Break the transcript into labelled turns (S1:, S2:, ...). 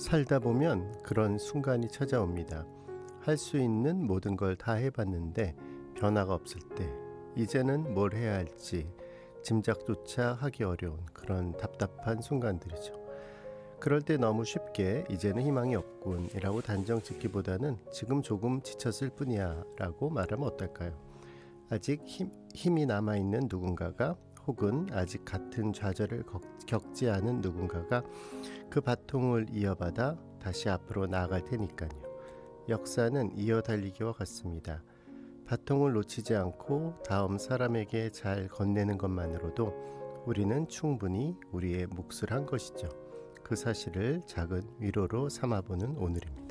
S1: 살다 보면 그런 순간이 찾아옵니다. 할 수 있는 모든 걸 다 해봤는데 변화가 없을 때 이제는 뭘 해야 할지 짐작조차 하기 어려운 그런 답답한 순간들이죠. 그럴 때 너무 쉽게 이제는 희망이 없군 이라고 단정 짓기보다는 지금 조금 지쳤을 뿐이야 라고 말하면 어떨까요? 아직 힘이 남아있는 누군가가, 혹은 아직 같은 좌절을 겪지 않은 누군가가 그 바통을 이어받아 다시 앞으로 나아갈 테니까요. 역사는 이어달리기와 같습니다. 바통을 놓치지 않고 다음 사람에게 잘 건네는 것만으로도 우리는 충분히 우리의 몫을 한 것이죠. 그 사실을 작은 위로로 삼아보는 오늘입니다.